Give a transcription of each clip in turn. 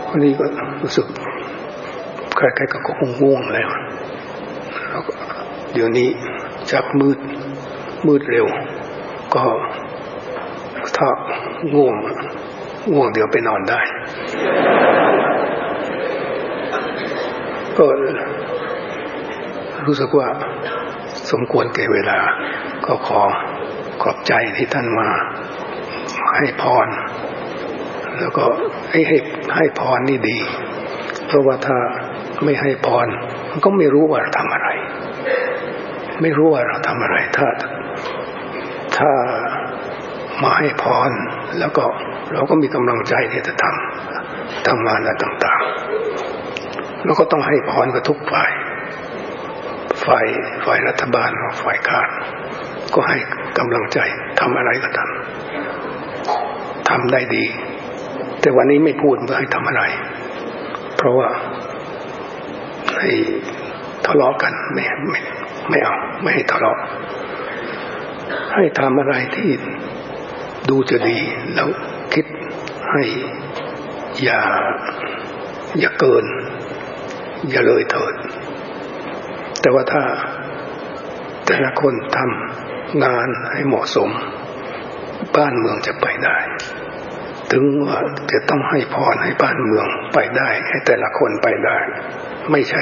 วันนี้ก็รู้สึกใกล้ๆกับก็คงง่วงแล้วเดี๋ยวนี้จับมืดเร็วก็ถ้าง่วงเดี๋ยวไปนอนได้ก็รู้สึกว่าสมควรแก่เวลาก็ขอบใจที่ท่านมาให้พรแล้วก็ให้พรนี่ดีเพราะว่าถ้าไม่ให้พรมันก็ไม่รู้ว่าเราทำอะไรไม่รู้ว่าเราทำอะไรถ้ามาให้พรแล้วก็เราก็มีกำลังใจที่จะทำงานอะไรต่างๆแล้วก็ต้องให้พรกับทุกฝ่ายรัฐบาลฝ่ายค้านก็ให้กำลังใจทำอะไรก็ทำได้ดีแต่วันนี้ไม่พูดว่าให้ทำอะไรเพราะว่าให้ทะเลาะกันไม่เอาไม่ให้ทะเลาะให้ทำอะไรที่ดูจะดีแล้วคิดให้อย่าเกินอย่าเลยเถิดแต่ว่าถ้าแต่ละคนทำงานให้เหมาะสมบ้านเมืองจะไปได้ถึงว่าจะต้องให้พรให้บ้านเมืองไปได้ให้แต่ละคนไปได้ไม่ใช่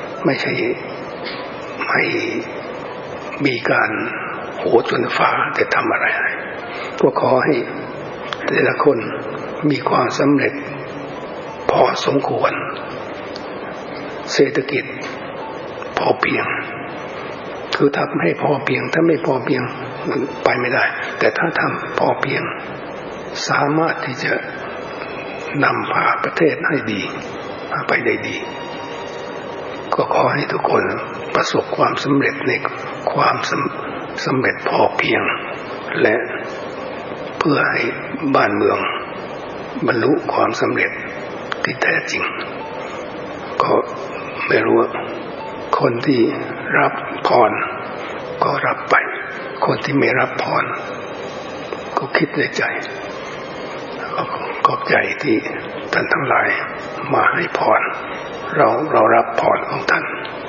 ไม่มีการโหจนฟ้าจะทำอะไรก็ขอให้แต่ละคนมีความสำเร็จพอสมควรเศรษฐกิจพอเพียงคือทำให้พอเพียงถ้าไม่พอเพียงมันไปไม่ได้แต่ถ้าทำพอเพียงสามารถที่จะนำพาประเทศให้ดีไปได้ดีก็ขอให้ทุกคนประสบความสำเร็จในความสำเร็จพอเพียงและเพื่อให้บ้านเมืองบรรลุความสำเร็จที่แท้จริงก็ไม่รู้คนที่รับพรก็รับไปคนที่ไม่รับพรก็คิดในใจขอบใจที่ท่านทั้งหลายมาให้พรเรารับพรของท่าน